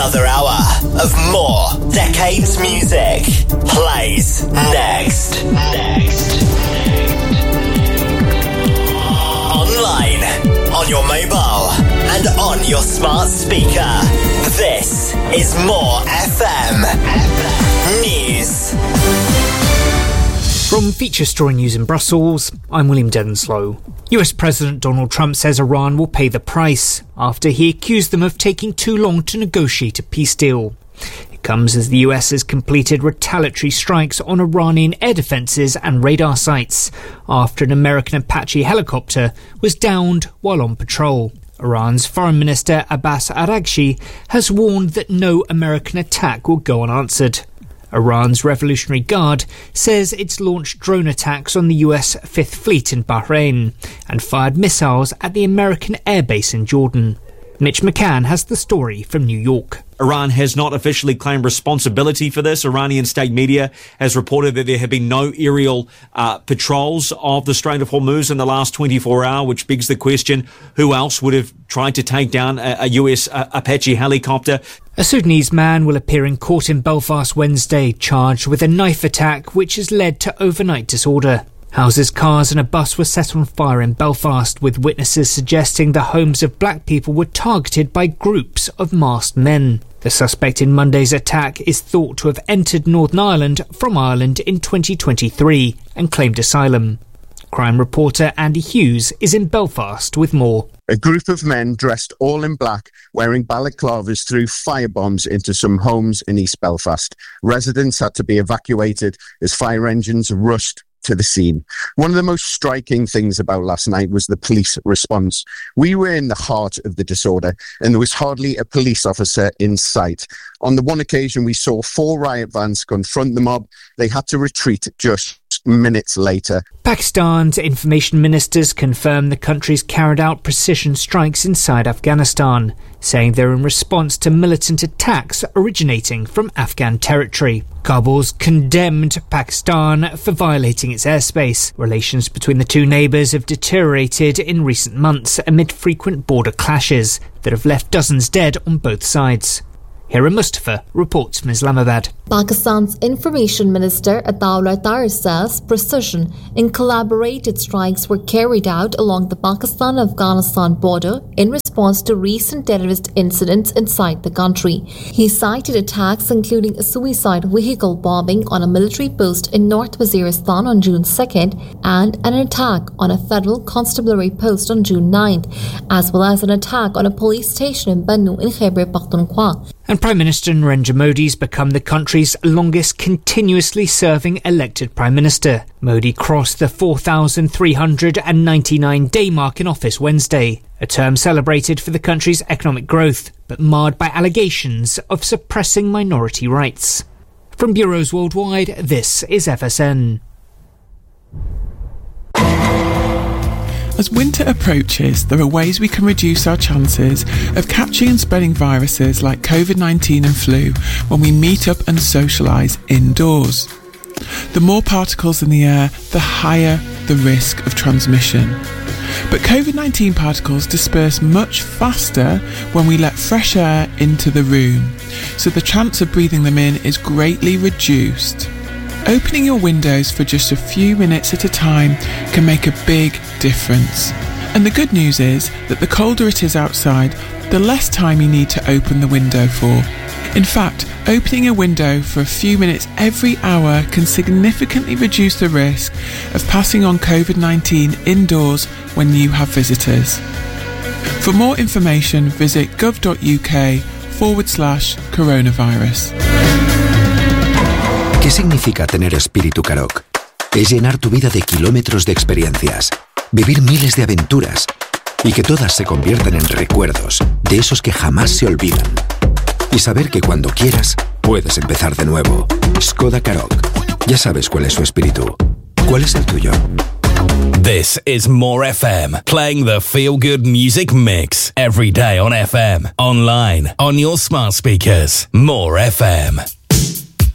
Another hour of more Decades music plays next. Online, on your mobile, and on your smart speaker. This is More FM News. From Feature Story News in Brussels, I'm William Dedenslow. US President Donald Trump says Iran will pay the price after he accused them of taking too long to negotiate a peace deal. It comes as the US has completed retaliatory strikes on Iranian air defences and radar sites after an American Apache helicopter was downed while on patrol. Iran's Foreign Minister Abbas Araghchi has warned that no American attack will go unanswered. Iran's Revolutionary Guard says it's launched drone attacks on the US Fifth Fleet in Bahrain and fired missiles at the American airbase in Jordan. Mitch McCann has the story from New York. Iran has not officially claimed responsibility for this. Iranian state media has reported that there have been no aerial patrols of the Strait of Hormuz in the last 24 hours, which begs the question, who else would have tried to take down a US Apache helicopter? A Sudanese man will appear in court in Belfast Wednesday, charged with a knife attack which has led to overnight disorder. Houses, cars and a bus were set on fire in Belfast, with witnesses suggesting the homes of black people were targeted by groups of masked men. The suspect in Monday's attack is thought to have entered Northern Ireland from Ireland in 2023 and claimed asylum. Crime reporter Andy Hughes is in Belfast with more. A group of men dressed all in black, wearing balaclavas, threw firebombs into some homes in East Belfast. Residents had to be evacuated as fire engines rushed to the scene. One of the most striking things about last night was the police response. We were in the heart of the disorder and there was hardly a police officer in sight. On the one occasion we saw 4 riot vans confront the mob. They had to retreat just minutes later. Pakistan's information ministers confirm the country's carried out precision strikes inside Afghanistan, saying they're in response to militant attacks originating from Afghan territory. Kabul's condemned Pakistan for violating its airspace. Relations between the two neighbours have deteriorated in recent months amid frequent border clashes that have left dozens dead on both sides. Hira Mustafa reports from Islamabad. Pakistan's Information Minister Ataullah Tahir says precision and collaborated strikes were carried out along the Pakistan-Afghanistan border in response to recent terrorist incidents inside the country. He cited attacks including a suicide vehicle bombing on a military post in North Waziristan on June 2nd and an attack on a federal constabulary post on June 9th, as well as an attack on a police station in Bannu in Khyber Pakhtunkhwa. And Prime Minister Narendra Modi's become the country's longest continuously serving elected Prime Minister. Modi crossed the 4,399-day mark in office Wednesday, a term celebrated for the country's economic growth, but marred by allegations of suppressing minority rights. From bureaus worldwide, this is FSN. As winter approaches, there are ways we can reduce our chances of catching and spreading viruses like COVID-19 and flu when we meet up and socialise indoors. The more particles in the air, the higher the risk of transmission. But COVID-19 particles disperse much faster when we let fresh air into the room, so the chance of breathing them in is greatly reduced. Opening your windows for just a few minutes at a time can make a big difference. And the good news is that the colder it is outside, the less time you need to open the window for. In fact, opening a window for a few minutes every hour can significantly reduce the risk of passing on COVID-19 indoors when you have visitors. For more information, visit gov.uk/coronavirus. ¿Qué significa tener espíritu Karoq? Es llenar tu vida de kilómetros de experiencias, vivir miles de aventuras y que todas se conviertan en recuerdos, de esos que jamás se olvidan. Y saber que cuando quieras, puedes empezar de nuevo. Skoda Karoq. Ya sabes cuál es su espíritu. ¿Cuál es el tuyo? This is More FM, playing the feel-good music mix every day on FM, online, on your smart speakers. More FM.